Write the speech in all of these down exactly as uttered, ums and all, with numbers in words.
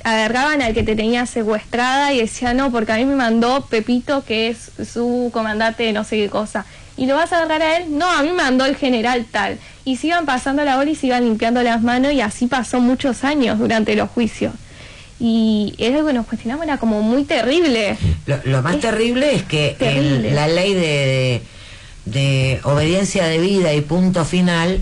agarraban al que te tenía secuestrada y decía, no, porque a mí me mandó Pepito, que es su comandante de no sé qué cosa. ¿Y lo vas a agarrar a él? No, a mí me mandó el general tal. Y se iban pasando la bola y se iban limpiando las manos, y así pasó muchos años durante los juicios. Y es algo que nos cuestionamos, era como muy terrible. Lo, lo más es terrible es que el, la ley de, de, de obediencia debida y punto final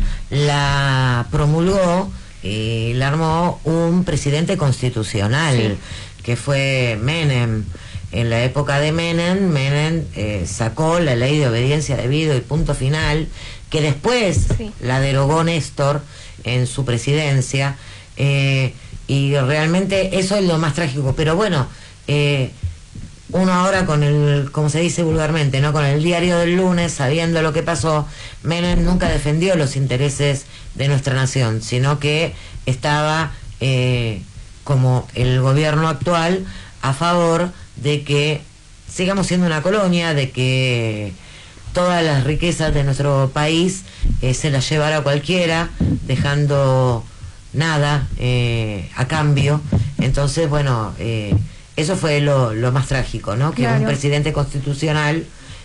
la promulgó y la armó un presidente constitucional, sí, que fue Menem. En la época de Menem, Menem eh, sacó la ley de obediencia debida y punto final, que después sí. la derogó Néstor en su presidencia. Eh, y realmente eso es lo más trágico, pero bueno, eh, uno ahora con el, como se dice vulgarmente, no, con el diario del lunes, sabiendo lo que pasó, Menem nunca defendió los intereses de nuestra nación, sino que estaba eh, como el gobierno actual a favor de que sigamos siendo una colonia, de que todas las riquezas de nuestro país eh, se las llevara cualquiera, dejando nada eh, a cambio. Entonces, bueno, eh, eso fue lo, lo más trágico, ¿no? Que claro. un presidente constitucional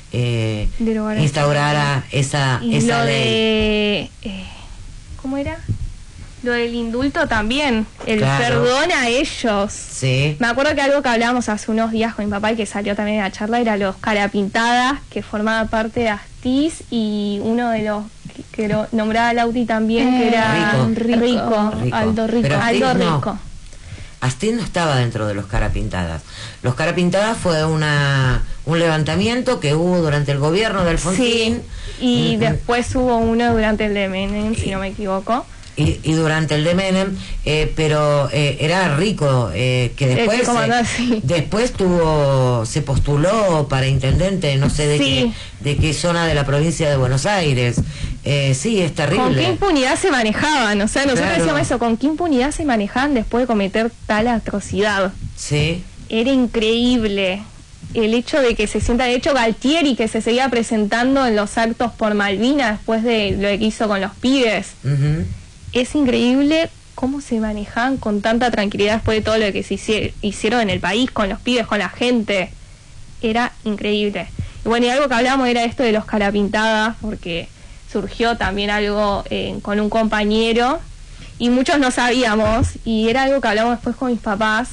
eh, instaurara esa, y esa lo ley. De, eh, ¿cómo era? Lo del indulto también, el claro. perdón a ellos. Sí. Me acuerdo que algo que hablábamos hace unos días con mi papá y que salió también en la charla era los carapintadas, que formaba parte de Astiz, y uno de los que, que lo nombraba Lauti también, eh, que era Rico. Rico, Rico, Rico. Aldo Rico. Pero Astiz Aldo no. Rico. Astiz no estaba dentro de los carapintadas. Los carapintadas fue una un levantamiento que hubo durante el gobierno de Alfonsín. Sí, y mm, después hubo uno durante el de Menem, si no me equivoco. Y, y durante el de Menem, eh, pero eh, era Rico, eh, que después eh, sí. después tuvo se postuló para intendente, no sé de sí. qué de qué zona de la provincia de Buenos Aires. Eh, sí, es terrible. ¿Con qué impunidad se manejaban? O sea, nosotros claro. decíamos eso, ¿con qué impunidad se manejaban después de cometer tal atrocidad? Sí. Era increíble el hecho de que se sienta, de hecho Galtieri, que se seguía presentando en los actos por Malvinas después de lo que hizo con los pibes. Uh-huh. Es increíble cómo se manejaban con tanta tranquilidad después de todo lo que se hicieron en el país, con los pibes, con la gente. Era increíble. Y bueno, y algo que hablamos era esto de los carapintadas, porque surgió también algo eh, con un compañero, y muchos no sabíamos, y era algo que hablamos después con mis papás,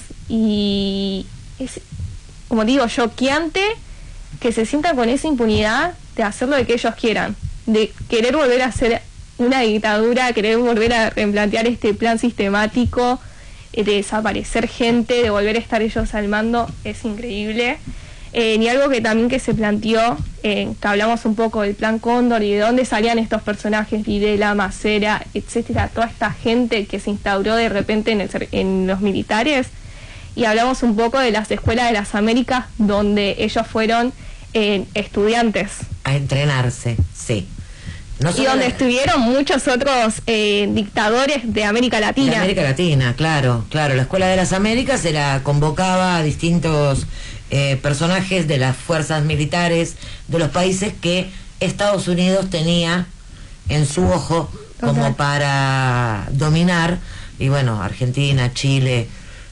y es, como digo, choqueante que se sientan con esa impunidad de hacer lo que ellos quieran, de querer volver a hacer una dictadura, querer volver a replantear este plan sistemático eh, de desaparecer gente, de volver a estar ellos al mando. Es increíble. Eh, y algo que también que se planteó, eh, que hablamos un poco del plan Cóndor y de dónde salían estos personajes, Videla, Macera, etcétera, toda esta gente que se instauró de repente en, el, en los militares, y hablamos un poco de las escuelas de las Américas donde ellos fueron eh, estudiantes. A entrenarse, sí. No y donde de... estuvieron muchos otros eh, dictadores de América Latina. De América Latina, claro, claro. La Escuela de las Américas se la convocaba a distintos eh, personajes de las fuerzas militares de los países que Estados Unidos tenía en su ojo como okay. para dominar. Y bueno, Argentina, Chile,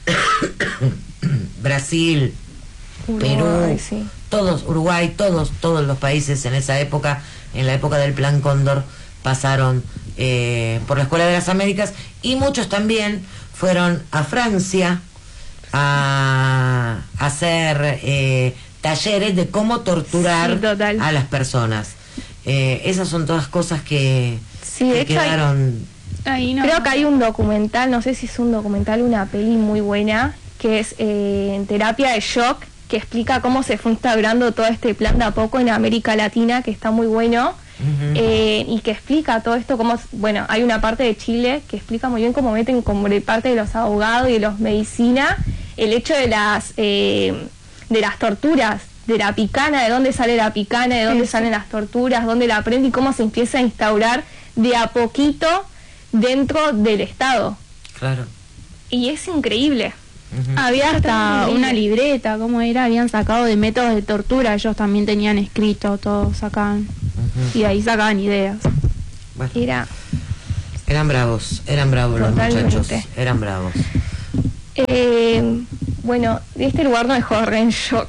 Brasil, Uruguay, Perú, sí. todos, Uruguay, todos, todos los países en esa época, en la época del Plan Cóndor, pasaron eh, por la Escuela de las Américas, y muchos también fueron a Francia a, a hacer eh, talleres de cómo torturar sí, a las personas. Eh, esas son todas cosas que, sí, que quedaron... Hay, no, creo que hay un documental, no sé si es un documental, una peli muy buena, que es eh, en Terapia de Shock, que explica cómo se fue instaurando todo este plan de a poco en América Latina, que está muy bueno, uh-huh. eh, y que explica todo esto, cómo, bueno, hay una parte de Chile que explica muy bien cómo meten como de parte de los abogados y de los medicina, el hecho de las eh, de las torturas, de la picana, de dónde sale la picana, de dónde sí. salen las torturas, dónde la aprende y cómo se empieza a instaurar de a poquito dentro del Estado. Claro. Y es increíble. Uh-huh. Había hasta una libreta, ¿cómo era? Habían sacado de métodos de tortura, ellos también tenían escrito, todos sacaban. Uh-huh. Y ahí sacaban ideas. Bueno, era eran bravos, eran bravos totalmente. Los muchachos, eran bravos. Eh, Bueno, este lugar nos dejó re en shock.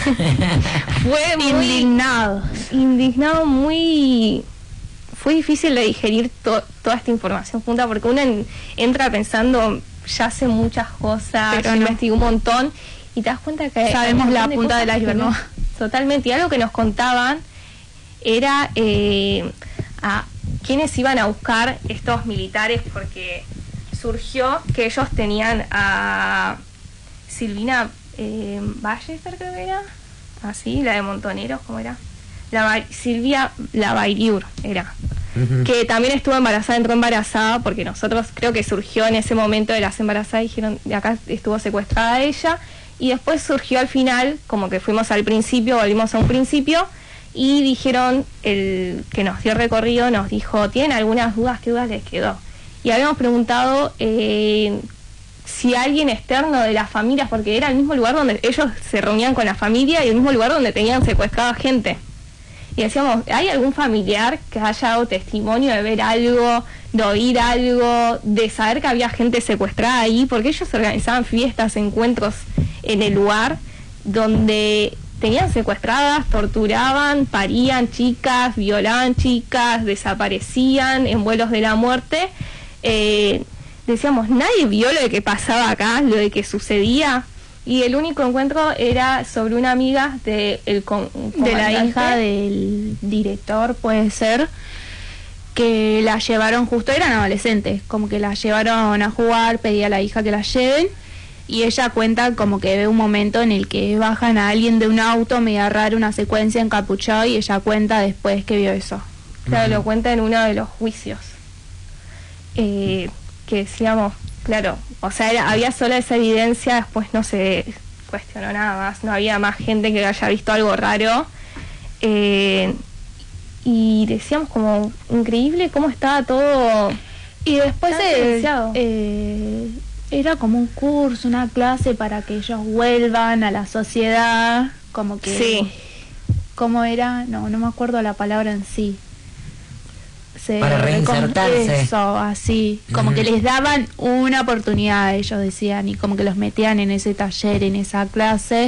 Fue muy indignado. Indignado, muy... Fue difícil de digerir to, toda esta información junta, porque uno en, entra pensando, ya hace muchas cosas, pero ya no. investigué un montón, y te das cuenta que... Sabemos la punta del iceberg, ¿no? Totalmente, y algo que nos contaban era eh, a quiénes iban a buscar estos militares, porque surgió que ellos tenían a Silvina eh, Ballester, creo que era, así, la de Montoneros, ¿cómo era? La Silvia Lavairiur era, uh-huh. que también estuvo embarazada, entró embarazada, porque nosotros creo que surgió en ese momento de las embarazadas, dijeron, de acá estuvo secuestrada ella, y después surgió al final, como que fuimos al principio, volvimos a un principio, y dijeron, el que nos dio recorrido, nos dijo, ¿tienen algunas dudas? ¿Qué dudas les quedó? Y habíamos preguntado eh, si alguien externo de las familias, porque era el mismo lugar donde ellos se reunían con la familia y el mismo lugar donde tenían secuestrada gente. Y decíamos, ¿hay algún familiar que haya dado testimonio de ver algo, de oír algo, de saber que había gente secuestrada ahí? Porque ellos organizaban fiestas, encuentros en el lugar donde tenían secuestradas, torturaban, parían chicas, violaban chicas, desaparecían en vuelos de la muerte. Eh, decíamos, nadie vio lo de que pasaba acá, lo de que sucedía. Y el único encuentro era sobre una amiga de, el com- de la hija del director, puede ser, que la llevaron justo, eran adolescentes, como que la llevaron a jugar, pedía a la hija que la lleven, y ella cuenta como que ve un momento en el que bajan a alguien de un auto, media rara, una secuencia encapuchado, y ella cuenta después que vio eso. Claro, uh-huh. Lo cuenta en uno de los juicios. Eh, que decíamos... Claro, o sea, era, había solo esa evidencia, después no se cuestionó nada más, no había más gente que haya visto algo raro. Eh, y decíamos como, increíble cómo estaba todo. Y después eh, eh, era como un curso, una clase para que ellos vuelvan a la sociedad, como que... Sí. ¿Cómo era? No, no me acuerdo la palabra en sí. Se para reinsertarse. Eso, así, como uh-huh. que les daban una oportunidad, ellos decían, y como que los metían en ese taller, en esa clase,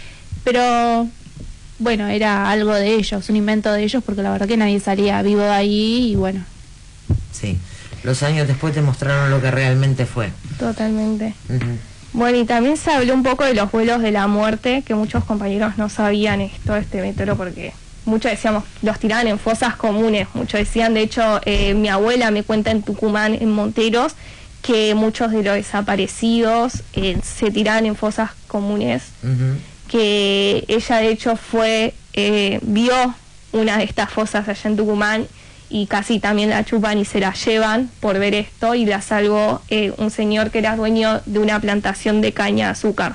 pero bueno, era algo de ellos, un invento de ellos, porque la verdad que nadie salía vivo de ahí, y bueno. Sí, los años después te mostraron lo que realmente fue. Totalmente. Uh-huh. Bueno, y también se habló un poco de los vuelos de la muerte, que muchos compañeros no sabían esto, este método, porque... Muchos decíamos, los tiraban en fosas comunes, muchos decían, de hecho, eh, mi abuela me cuenta en Tucumán, en Monteros, que muchos de los desaparecidos eh, se tiraban en fosas comunes, uh-huh. que ella de hecho fue, eh, vio una de estas fosas allá en Tucumán y casi también la chupan y se la llevan por ver esto, y la salvó eh, un señor que era dueño de una plantación de caña de azúcar,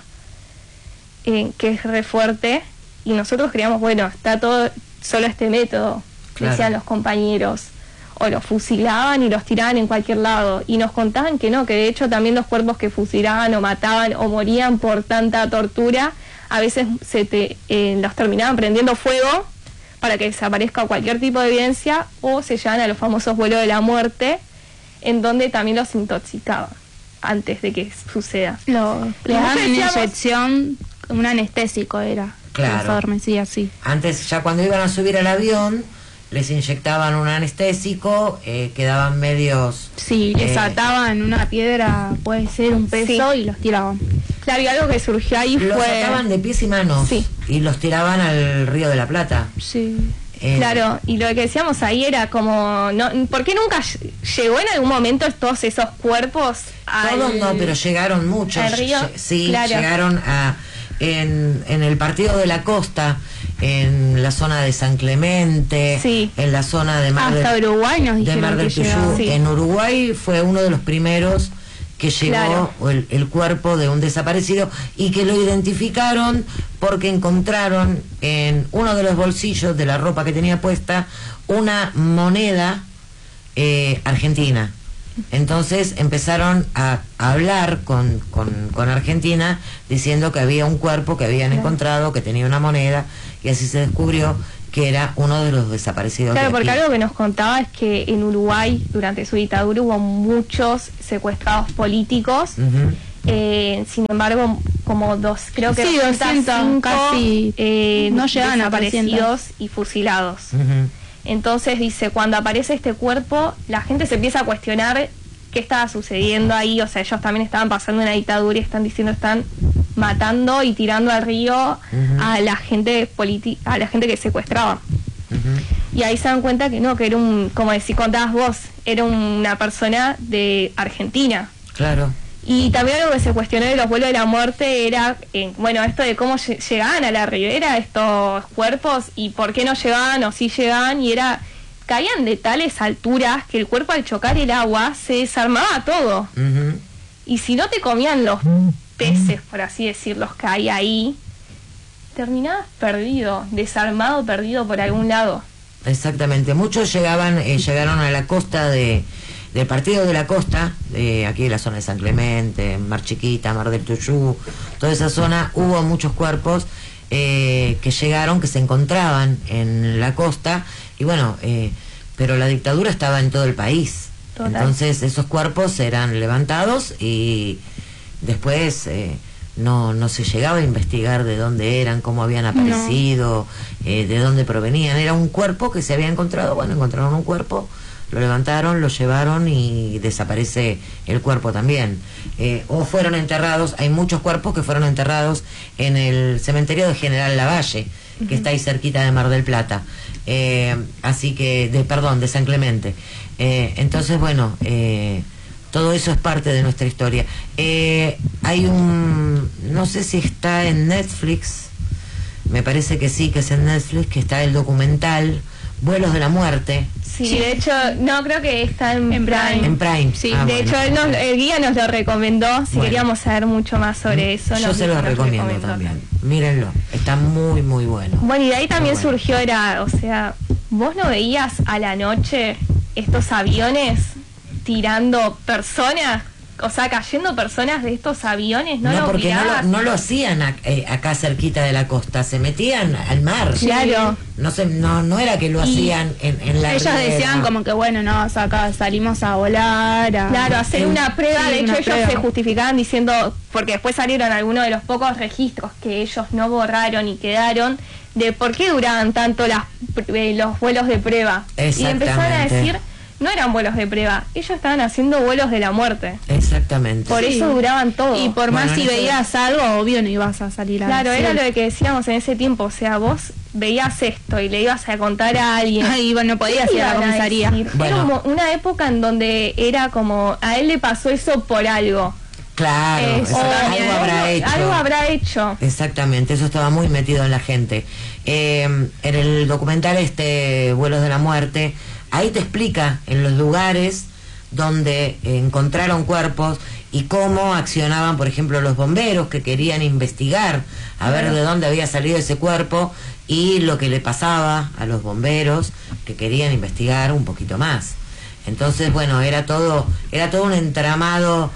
eh, que es re fuerte. Y nosotros creíamos, bueno, está todo, solo este método, claro. Decían los compañeros, o los fusilaban y los tiraban en cualquier lado, y nos contaban que no, que de hecho también los cuerpos que fusilaban o mataban o morían por tanta tortura, a veces se te, eh, los terminaban prendiendo fuego para que desaparezca cualquier tipo de evidencia, o se llevan a los famosos vuelos de la muerte, en donde también los intoxicaban antes de que suceda. Lo, le daban una inyección, un anestésico era. Claro. Adormecía, sí. Antes, ya cuando iban a subir al avión, les inyectaban un anestésico, eh, quedaban medios... Sí, les eh, ataban una piedra, puede ser un peso, sí. Y los tiraban. Claro, y algo que surgió ahí los fue... Los ataban de pies y manos, sí. Y los tiraban al Río de la Plata. Sí. Eh, claro, y lo que decíamos ahí era como... no ¿por qué nunca llegó en algún momento todos esos cuerpos al... Todos no, pero llegaron muchos. ¿Al río? Sí, claro. Llegaron a... En, en el partido de la costa, en la zona de San Clemente, sí. En la zona de Mar hasta del, Uruguay nos de Mar del Tuyú. Sí. En Uruguay fue uno de los primeros que llegó, claro. el, el cuerpo de un desaparecido, y que lo identificaron porque encontraron en uno de los bolsillos de la ropa que tenía puesta una moneda eh, argentina. Entonces empezaron a, a hablar con, con, con Argentina, diciendo que había un cuerpo que habían claro. encontrado, que tenía una moneda, y así se descubrió que era uno de los desaparecidos. Claro, de porque aquí. Algo que nos contaba es que en Uruguay, durante su dictadura, hubo muchos secuestrados políticos. Uh-huh. eh, sin embargo, como dos, creo que sí, doscientos casi eh, no llegan a desaparecidos y fusilados. Uh-huh. Entonces dice, cuando aparece este cuerpo, la gente se empieza a cuestionar qué estaba sucediendo ahí. O sea, ellos también estaban pasando una dictadura y están diciendo, están matando y tirando al río uh-huh. a la gente politi- a la gente que secuestraba. Uh-huh. Y ahí se dan cuenta que no, que era un, como decís, contabas vos, era una persona de Argentina. Claro. Y también algo que se cuestionó de los vuelos de la muerte era, eh, bueno, esto de cómo ll- llegaban a la ribera estos cuerpos y por qué no llegaban o sí llegaban, y era, caían de tales alturas que el cuerpo al chocar el agua se desarmaba todo. Uh-huh. Y si no te comían los peces, por así decirlo, que hay ahí, terminabas perdido, desarmado, perdido por algún lado. Exactamente, muchos llegaban, eh, llegaron a la costa de... del partido de la costa, de aquí de la zona de San Clemente, Mar Chiquita, Mar del Tuyú, toda esa zona, hubo muchos cuerpos eh, que llegaron, que se encontraban en la costa, y bueno, eh, pero la dictadura estaba en todo el país. Total. Entonces esos cuerpos eran levantados y después eh, no, no se llegaba a investigar de dónde eran, cómo habían aparecido, no. eh, de dónde provenían. Era un cuerpo que se había encontrado, bueno, encontraron un cuerpo, lo levantaron, lo llevaron y desaparece el cuerpo también. Eh, o fueron enterrados, hay muchos cuerpos que fueron enterrados en el cementerio de General Lavalle, uh-huh. que está ahí cerquita de Mar del Plata. Eh, así que, de perdón, de San Clemente. Eh, entonces, bueno, eh, todo eso es parte de nuestra historia. Eh, hay un, no sé si está en Netflix, me parece que sí, que es en Netflix, que está el documental Vuelos de la Muerte. Sí, sí, de hecho, no, creo que está en, en Prime. En Prime. Sí, ah, de bueno. hecho, él nos, el guía nos lo recomendó, si bueno. queríamos saber mucho más sobre eso. Yo nos se lo recomiendo también. Mírenlo, está muy, muy bueno. Bueno, y de ahí también bueno. surgió, era, o sea, vos no veías a la noche estos aviones tirando personas, o sea, cayendo personas de estos aviones, ¿no? No, lo porque no lo, no lo hacían a, eh, acá cerquita de la costa, se metían al mar. Claro. No se, no, no era que lo y hacían en, en la ellos ribera. decían como que bueno, no, o sea, acá salimos a volar, a... Claro, hacer en, una prueba, sí, de hecho ellos prueba. se justificaban diciendo, porque después salieron algunos de los pocos registros que ellos no borraron y quedaron, de por qué duraban tanto las, eh, los vuelos de prueba. Y empezaron a decir, no eran vuelos de prueba, ellos estaban haciendo vuelos de la muerte. Exactamente. Por sí. eso duraban todo. Y por bueno, más si veías eso... algo, obvio no ibas a salir a Claro, decir. era lo que decíamos en ese tiempo, o sea, vos veías esto y le ibas a contar a alguien. Ay, bueno, no podías ir a la comisaría. Bueno. Era una época en donde era como, a él le pasó eso por algo. Claro, eh, eso, algo habrá hecho. Algo habrá hecho. Exactamente, eso estaba muy metido en la gente. Eh, en el documental este, Vuelos de la Muerte, ahí te explica en los lugares donde encontraron cuerpos y cómo accionaban, por ejemplo, los bomberos que querían investigar a ver de dónde había salido ese cuerpo y lo que le pasaba a los bomberos que querían investigar un poquito más. Entonces, bueno, era todo, era todo un entramado.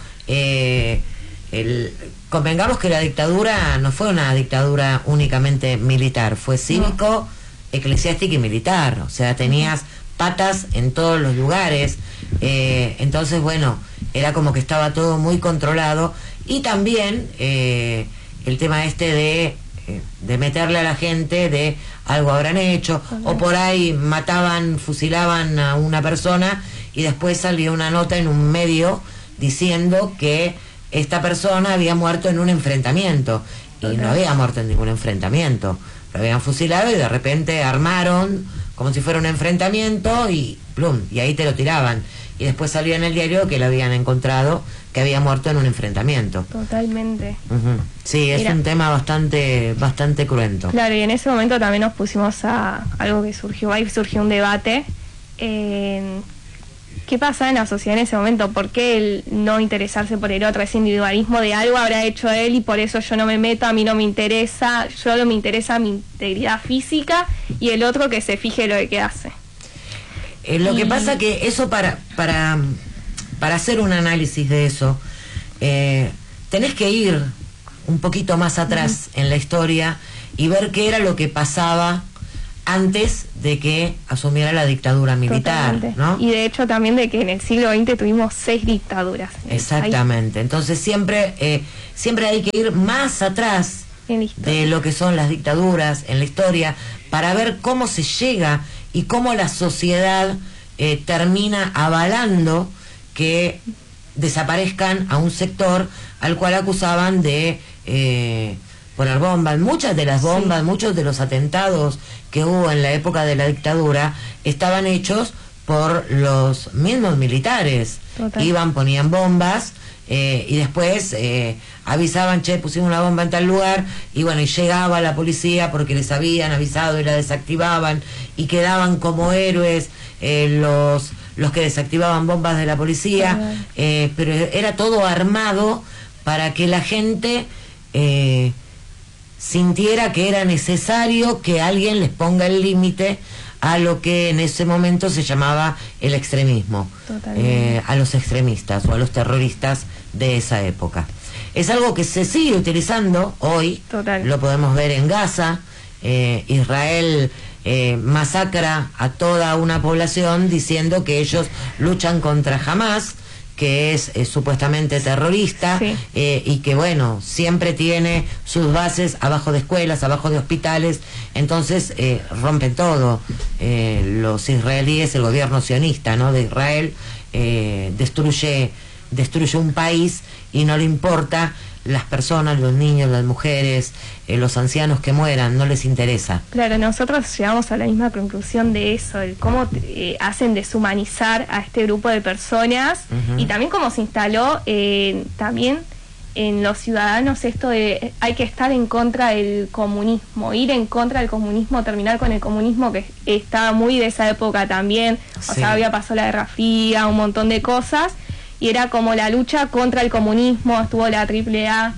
Eh, el, convengamos que la dictadura no fue una dictadura únicamente militar, fue cívico, no. eclesiástica y militar, o sea, tenías patas en todos los lugares, eh, entonces bueno, era como que estaba todo muy controlado y también eh, el tema este de, eh, de meterle a la gente de algo habrán hecho, okay. o por ahí mataban, fusilaban a una persona y después salió una nota en un medio diciendo que esta persona había muerto en un enfrentamiento y okay. no había muerto en ningún enfrentamiento, lo habían fusilado y de repente armaron como si fuera un enfrentamiento y plum, y ahí te lo tiraban y después salió en el diario que lo habían encontrado que había muerto en un enfrentamiento. Totalmente. Uh-huh. Sí, es Mira. un tema bastante bastante cruento. Claro, y en ese momento también nos pusimos a algo que surgió, ahí surgió un debate en ¿qué pasa en la sociedad en ese momento? ¿Por qué el no interesarse por el otro? Ese individualismo de algo habrá hecho él y por eso yo no me meto, a mí no me interesa, solo me interesa mi integridad física y el otro que se fije lo que hace. Eh, lo y... que pasa que eso para, para, para hacer un análisis de eso, eh, tenés que ir un poquito más atrás uh-huh. en la historia y ver qué era lo que pasaba antes de que asumiera la dictadura militar, ¿no? Y de hecho también de que en el siglo veinte tuvimos seis dictaduras. Exactamente. Entonces siempre, eh, siempre hay que ir más atrás de lo que son las dictaduras en la historia para ver cómo se llega y cómo la sociedad eh, termina avalando que desaparezcan a un sector al cual acusaban de eh, poner bombas. Muchas de las bombas, sí. muchos de los atentados que hubo en la época de la dictadura estaban hechos por los mismos militares. Total. Iban, ponían bombas eh, y después eh, avisaban, che, pusimos una bomba en tal lugar, y bueno, y llegaba la policía porque les habían avisado y la desactivaban, y quedaban como héroes eh, los los que desactivaban bombas de la policía, eh, pero era todo armado para que la gente eh, sintiera que era necesario que alguien les ponga el límite a lo que en ese momento se llamaba el extremismo, eh, a los extremistas o a los terroristas de esa época. Es algo que se sigue utilizando hoy. Total. Lo podemos ver en Gaza. eh, Israel eh, masacra a toda una población diciendo que ellos luchan contra Hamas, que es eh, supuestamente terrorista, sí. eh, y que bueno, siempre tiene sus bases abajo de escuelas, abajo de hospitales. Entonces eh, rompen todo. Eh, los israelíes, el gobierno sionista, ¿no?, de Israel, eh, destruye, destruye un país y no le importa las personas, los niños, las mujeres, eh, los ancianos que mueran, no les interesa. Claro, nosotros llegamos a la misma conclusión de eso, el cómo eh, hacen deshumanizar a este grupo de personas, uh-huh. y también cómo se instaló eh, también en los ciudadanos esto de hay que estar en contra del comunismo, ir en contra del comunismo, terminar con el comunismo, que estaba muy de esa época también, sí. o sea, había pasado la Guerra Fría, un montón de cosas, y era como la lucha contra el comunismo, estuvo la triple A.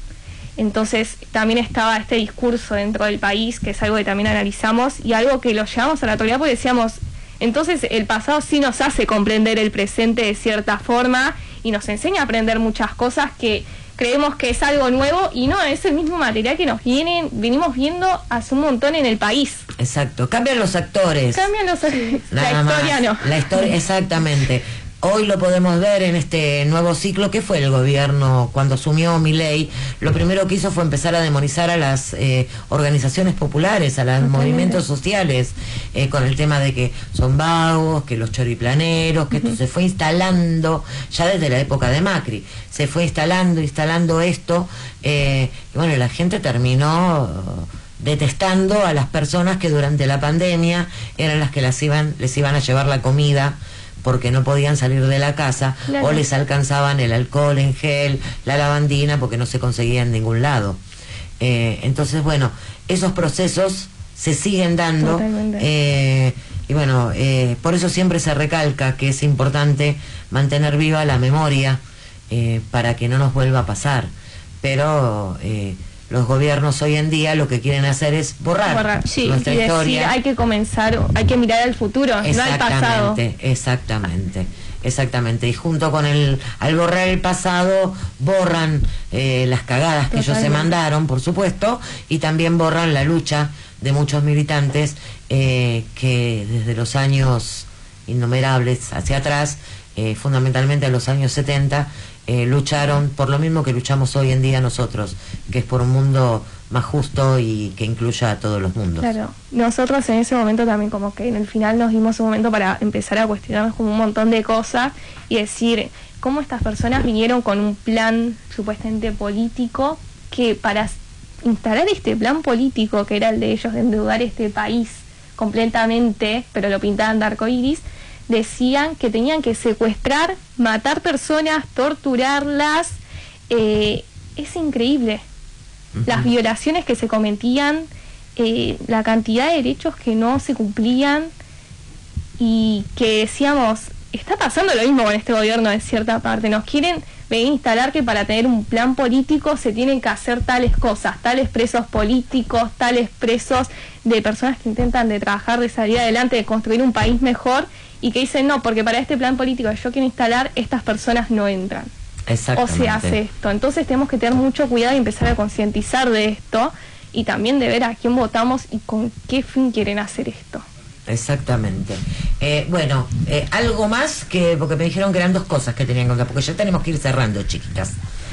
Entonces también estaba este discurso dentro del país, que es algo que también analizamos, y algo que lo llevamos a la actualidad porque decíamos, entonces el pasado sí nos hace comprender el presente de cierta forma, y nos enseña a aprender muchas cosas que creemos que es algo nuevo, y no, es el mismo material que nos vienen, venimos viendo hace un montón en el país. Exacto, cambian los actores. Cambian los actores, la historia no. La historia, exactamente. Hoy lo podemos ver en este nuevo ciclo que fue el gobierno cuando asumió Milei. Lo primero que hizo fue empezar a demonizar a las eh, organizaciones populares, a los okay. movimientos sociales, eh, con el tema de que son vagos, que los choriplaneros, que uh-huh. esto se fue instalando ya desde la época de Macri. Se fue instalando, instalando esto, eh, y bueno, la gente terminó detestando a las personas que durante la pandemia eran las que las iban, les iban a llevar la comida, porque no podían salir de la casa, claro. o les alcanzaban el alcohol en gel, la lavandina, porque no se conseguía en ningún lado. Eh, entonces, bueno, esos procesos se siguen dando, eh, y bueno, eh, por eso siempre se recalca que es importante mantener viva la memoria, eh, para que no nos vuelva a pasar. Pero eh, los gobiernos hoy en día lo que quieren hacer es borrar, borrar sí, nuestra y historia. Decir, hay que comenzar, hay que mirar al futuro, no al pasado. Exactamente, exactamente. Y junto con el, al borrar el pasado, borran eh, las cagadas que Totalmente. ellos se mandaron, por supuesto, y también borran la lucha de muchos militantes eh, que desde los años innumerables hacia atrás, eh, fundamentalmente a los años setenta, Eh, lucharon por lo mismo que luchamos hoy en día nosotros, que es por un mundo más justo y que incluya a todos los mundos. Claro, nosotros en ese momento también como que en el final nos dimos un momento para empezar a cuestionarnos como un montón de cosas y decir cómo estas personas vinieron con un plan supuestamente político, que para instalar este plan político que era el de ellos de endeudar este país completamente, pero lo pintaban de arcoíris, decían que tenían que secuestrar, matar personas, torturarlas. Eh, es increíble. Uh-huh. Las violaciones que se cometían, eh, la cantidad de derechos que no se cumplían, y que decíamos, está pasando lo mismo con este gobierno de cierta parte. Nos quieren venir a instalar que para tener un plan político se tienen que hacer tales cosas, tales presos políticos, tales presos de personas que intentan de trabajar, de salir adelante, de construir un país mejor, y que dicen no, porque para este plan político que yo quiero instalar, estas personas no entran. O se hace esto. Entonces tenemos que tener mucho cuidado y empezar a concientizar de esto, y también de ver a quién votamos y con qué fin quieren hacer esto. Exactamente. Eh, bueno, eh, algo más que, porque me dijeron que eran dos cosas que tenían que contar, porque ya tenemos que ir cerrando, chiquitas.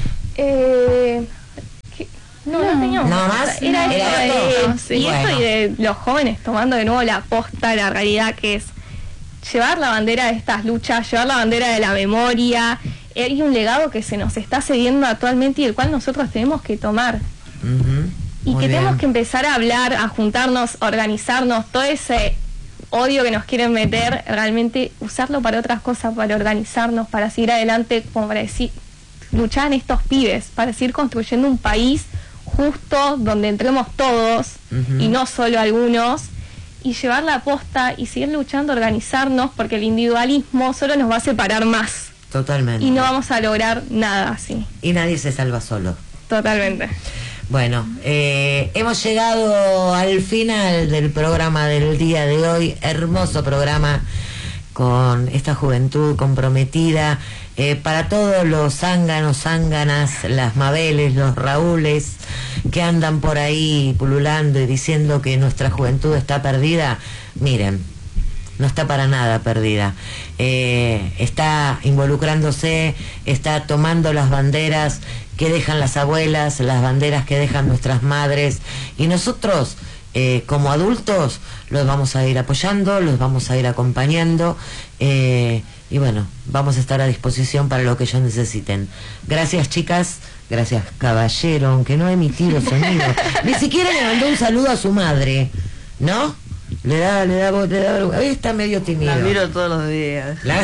Eh, ¿qué? No, no, no teníamos. ¿Nada más? Era esto, ¿Era de, esto? sí. Y Bueno. esto y de los jóvenes tomando de nuevo la posta, la realidad que es llevar la bandera de estas luchas, llevar la bandera de la memoria. Hay un legado que se nos está cediendo actualmente y el cual nosotros tenemos que tomar. Uh-huh. Y Muy que bien. tenemos que empezar a hablar, a juntarnos, a organizarnos, todo ese odio que nos quieren meter, realmente usarlo para otras cosas, para organizarnos, para seguir adelante, como para decir, luchar en estos pibes, para seguir construyendo un país justo donde entremos todos, Uh-huh. y no solo algunos, y llevar la posta y seguir luchando, organizarnos, porque el individualismo solo nos va a separar más. Totalmente. Y no vamos a lograr nada así. Y nadie se salva solo. Totalmente. Bueno, eh, hemos llegado al final del programa del día de hoy. Hermoso programa con esta juventud comprometida. Eh, para todos los zánganos, zánganas, las Mabeles, los Raúles que andan por ahí pululando y diciendo que nuestra juventud está perdida, miren, no está para nada perdida. Eh, está involucrándose, está tomando las banderas que dejan las abuelas, las banderas que dejan nuestras madres, y nosotros eh, como adultos los vamos a ir apoyando, los vamos a ir acompañando, eh, y bueno, vamos a estar a disposición para lo que ellos necesiten. Gracias, chicas. Gracias, caballero, aunque no ha emitido sonido. Ni siquiera le mandó un saludo a su madre, ¿no? Le da, le da, le da, ahí está medio tímido. La miro todos los días. La-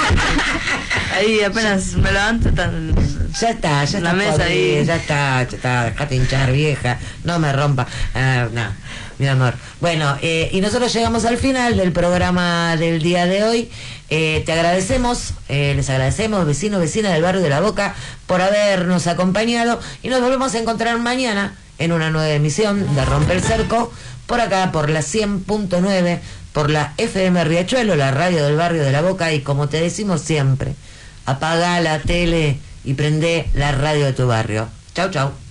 Ahí apenas me levanto tan... Ya está, ya La está. mesa podrida, ahí. Ya está, ya está. Dejate hinchar, vieja. No me rompa. Ah, no, mi amor. Bueno, eh, y nosotros llegamos al final del programa del día de hoy. Eh, te agradecemos, eh, les agradecemos, vecinos, vecinas del barrio de La Boca, por habernos acompañado. Y nos volvemos a encontrar mañana en una nueva emisión de Rompe el Cerco, por acá, por la cien punto nueve, por la F M Riachuelo, la radio del barrio de La Boca. Y como te decimos siempre, apaga la tele y prende la radio de tu barrio. Chau, chau.